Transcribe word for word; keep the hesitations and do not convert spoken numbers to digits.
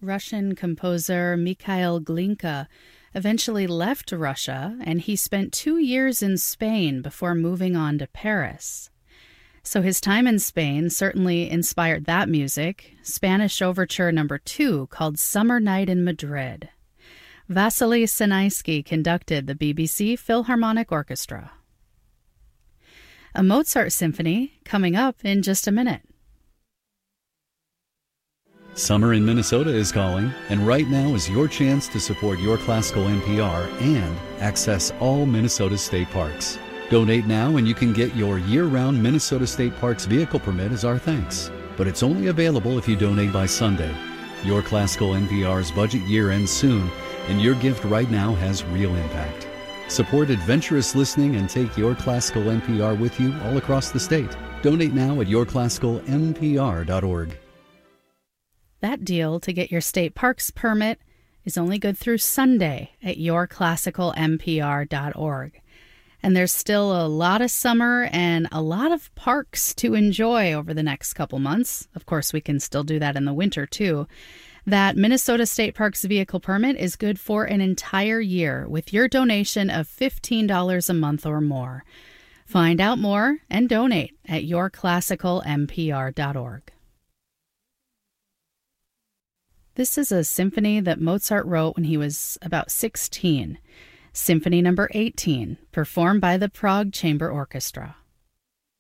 Russian composer Mikhail Glinka eventually left Russia, and he spent two years in Spain before moving on to Paris. So his time in Spain certainly inspired that music, Spanish Overture Number two, called Summer Night in Madrid. Vasily Sinaisky conducted the B B C Philharmonic Orchestra. A Mozart symphony coming up in just a minute. Summer in Minnesota is calling, and right now is your chance to support Your Classical N P R and access all Minnesota state parks. Donate now and you can get your year-round Minnesota State Parks vehicle permit as our thanks. But it's only available if you donate by Sunday. Your Classical N P R's budget year ends soon, and your gift right now has real impact. Support adventurous listening and take Your Classical N P R with you all across the state. Donate now at your classical n p r dot org. That deal to get your state parks permit is only good through Sunday at your classical n p r dot org. And there's still a lot of summer and a lot of parks to enjoy over the next couple months. Of course, we can still do that in the winter, too. That Minnesota State Parks vehicle permit is good for an entire year with your donation of fifteen dollars a month or more. Find out more and donate at your classical n p r dot org. This is a symphony that Mozart wrote when he was about sixteen. Symphony Number eighteen, performed by the Prague Chamber Orchestra.